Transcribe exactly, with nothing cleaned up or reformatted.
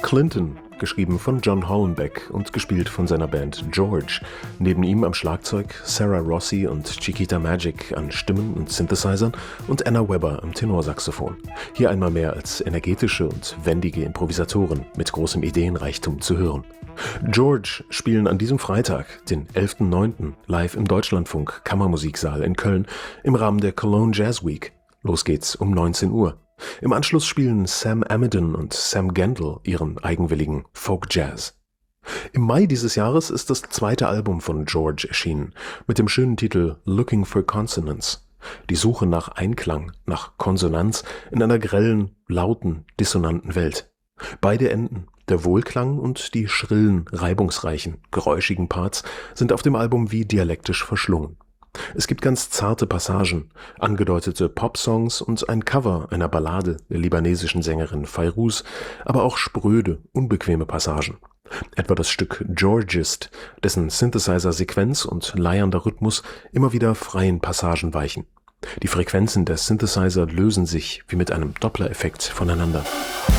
Clinton, geschrieben von John Hollenbeck und gespielt von seiner Band George. Neben ihm am Schlagzeug Sarah Rossi und Chiquita Magic an Stimmen und Synthesizern und Anna Webber am Tenorsaxophon. Hier einmal mehr als energetische und wendige Improvisatoren mit großem Ideenreichtum zu hören. George spielen an diesem Freitag, den elften neunten live im Deutschlandfunk Kammermusiksaal in Köln im Rahmen der Cologne Jazz Week. Los geht's um neunzehn Uhr. Im Anschluss spielen Sam Amidon und Sam Gendel ihren eigenwilligen Folk Jazz. Im Mai dieses Jahres ist das zweite Album von George erschienen, mit dem schönen Titel Looking for Consonance. Die Suche nach Einklang, nach Konsonanz in einer grellen, lauten, dissonanten Welt. Beide Enden, der Wohlklang und die schrillen, reibungsreichen, geräuschigen Parts, sind auf dem Album wie dialektisch verschlungen. Es gibt ganz zarte Passagen, angedeutete Popsongs und ein Cover einer Ballade der libanesischen Sängerin Fairuz, aber auch spröde, unbequeme Passagen. Etwa das Stück Georgist, dessen Synthesizer-Sequenz und leiernder Rhythmus immer wieder freien Passagen weichen. Die Frequenzen der Synthesizer lösen sich wie mit einem Doppler-Effekt voneinander.